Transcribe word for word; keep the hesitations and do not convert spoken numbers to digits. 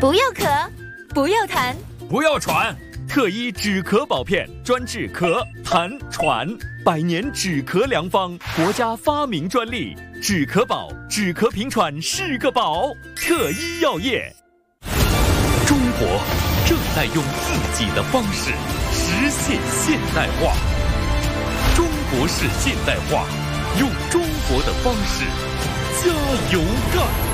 不要咳，不要痰， 不要喘。特医止咳宝片专治咳、痰、喘，百年止咳良方，国家发明专利。止咳宝，止咳平喘是个宝。特医药业。 中国正在用自己的方式实现现代化。中国式现代化，用中国的方式加油干！